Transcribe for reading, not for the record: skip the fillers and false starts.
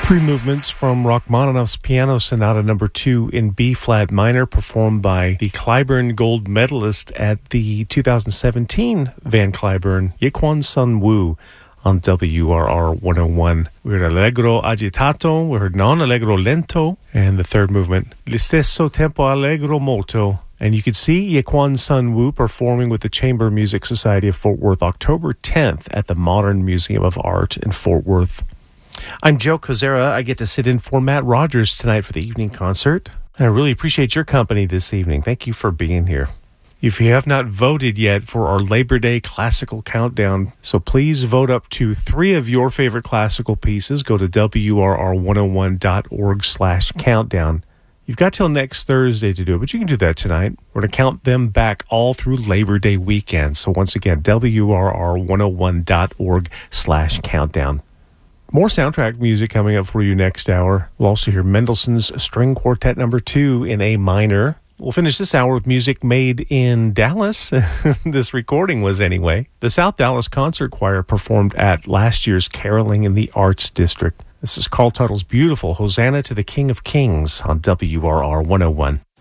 Three movements from Rachmaninoff's Piano Sonata No. 2 in B-flat minor, performed by the Clyburn Gold Medalist at the 2017 Van Cliburn, Yekwon Sun Woo, on WRR 101. We heard Allegro Agitato, we heard Non Allegro Lento, and the third movement, L'istesso tempo allegro molto. And you could see Yekwon Sun Woo performing with the Chamber Music Society of Fort Worth October 10th at the Modern Museum of Art in Fort Worth. I'm Joe Kozera. I get to sit in for Matt Rogers tonight for the evening concert. I really appreciate your company this evening. Thank you for being here. If you have not voted yet for our Labor Day Classical Countdown, so please vote up to 3 of your favorite classical pieces. Go to WRR101.org/countdown. You've got till next Thursday to do it, but you can do that tonight. We're going to count them back all through Labor Day weekend. So once again, WRR101.org/countdown. More soundtrack music coming up for you next hour. We'll also hear Mendelssohn's String Quartet No. 2 in A minor. We'll finish this hour with music made in Dallas. This recording was anyway. The South Dallas Concert Choir performed at last year's Caroling in the Arts District. This is Carl Tuttle's beautiful Hosanna to the King of Kings on WRR 101.